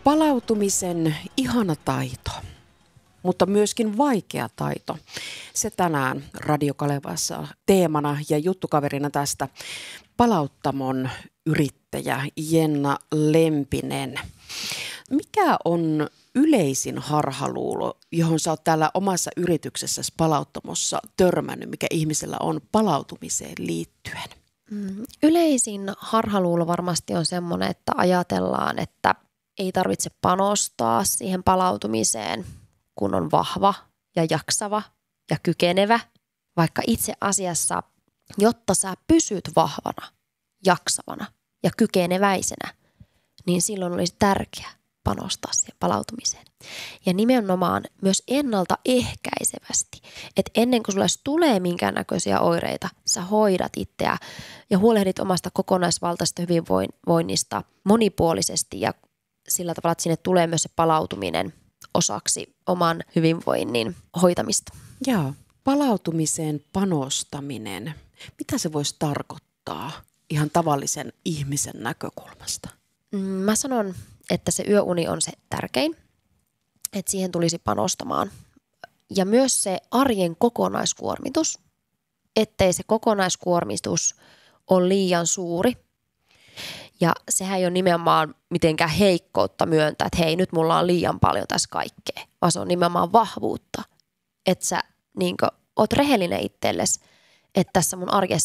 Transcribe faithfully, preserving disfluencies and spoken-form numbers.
Palautumisen ihana taito, mutta myöskin vaikea taito. Se tänään Radio Kalevassa teemana ja juttukaverina tästä Palauttamon yrittäjä Jenna Lempinen. Mikä on yleisin harhaluulo, johon sä oot täällä omassa yrityksessäsi Palauttamossa törmännyt, mikä ihmisellä on palautumiseen liittyen? Mm, yleisin harhaluulo varmasti on semmoinen, että ajatellaan, että ei tarvitse panostaa siihen palautumiseen, kun on vahva ja jaksava ja kykenevä, vaikka itse asiassa, jotta sä pysyt vahvana, jaksavana ja kykeneväisenä, niin silloin olisi tärkeää panostaa siihen palautumiseen. Ja nimenomaan myös ennaltaehkäisevästi, että ennen kuin sulle tulee minkäännäköisiä oireita, sä hoidat itseä ja huolehdit omasta kokonaisvaltaisesta hyvinvoinnista monipuolisesti ja sillä tavalla, että sinne tulee myös se palautuminen osaksi oman hyvinvoinnin hoitamista. Joo, palautumiseen panostaminen. Mitä se voisi tarkoittaa ihan tavallisen ihmisen näkökulmasta? Mä sanon, että se yöuni on se tärkein, että siihen tulisi panostamaan. Ja myös se arjen kokonaiskuormitus, ettei se kokonaiskuormitus ole liian suuri. Ja sehän ei ole nimenomaan mitenkään heikkoutta myöntää, että hei, nyt mulla on liian paljon tässä kaikkea, vaan se on nimenomaan vahvuutta, että sä niin kuin, oot rehellinen itsellesi, että tässä mun arjessa